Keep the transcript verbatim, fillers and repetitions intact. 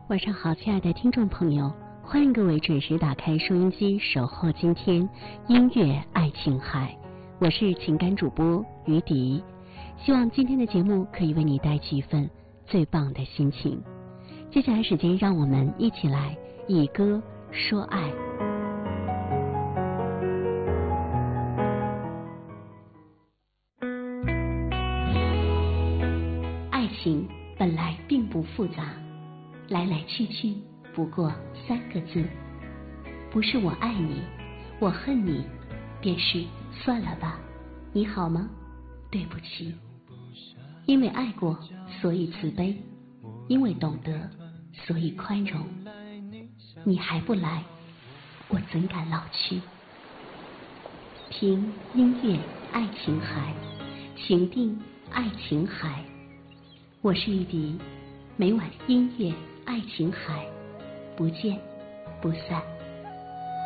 晚上好，亲爱的听众朋友，欢迎各位准时打开收音机，守候今天音乐爱琴海。我是情感主播于迪，希望今天的节目可以为你带去一份最棒的心情。接下来时间，让我们一起来以歌说爱。爱情本来并不复杂，来来去去不过三个字，不是我爱你，我恨你，便是算了吧，你好吗？对不起。因为爱过，所以慈悲；因为懂得，所以宽容。你还不来，我怎敢老去？听音乐爱琴海，情定爱琴海。我是玉迪，每晚音乐爱琴海，不见不散。